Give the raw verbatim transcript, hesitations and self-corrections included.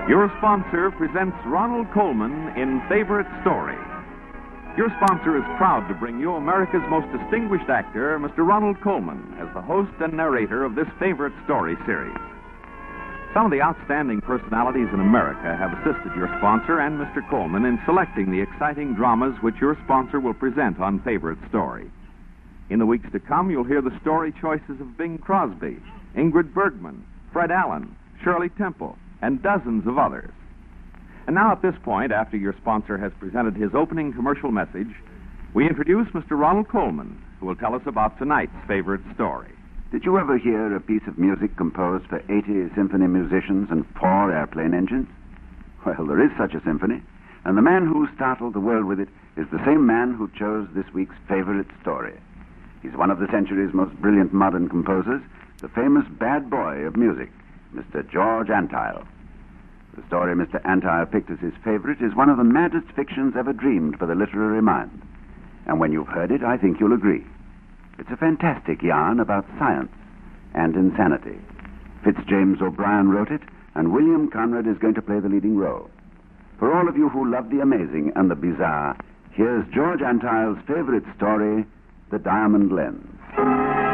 Your sponsor presents Ronald Colman in Favorite Story. Your sponsor is proud to bring you America's most distinguished actor, Mister Ronald Colman, as the host and narrator of this Favorite Story series. Some of the outstanding personalities in America have assisted your sponsor and Mister Colman in selecting the exciting dramas which your sponsor will present on Favorite Story. In the weeks to come, you'll hear the story choices of Bing Crosby, Ingrid Bergman, Fred Allen, Shirley Temple, and dozens of others. And now at this point, after your sponsor has presented his opening commercial message, we introduce Mister Ronald Colman, who will tell us about tonight's Favorite Story. Did you ever hear a piece of music composed for eighty symphony musicians and four airplane engines? Well, there is such a symphony, and the man who startled the world with it is the same man who chose this week's Favorite Story. He's one of the century's most brilliant modern composers, the famous bad boy of music, Mister George Antheil. The story Mister Antheil picked as his favorite is one of the maddest fictions ever dreamed for the literary mind. And when you've heard it, I think you'll agree. It's a fantastic yarn about science and insanity. Fitzjames O'Brien wrote it, and William Conrad is going to play the leading role. For all of you who love the amazing and the bizarre, here's George Antheil's favorite story, The Diamond Lens.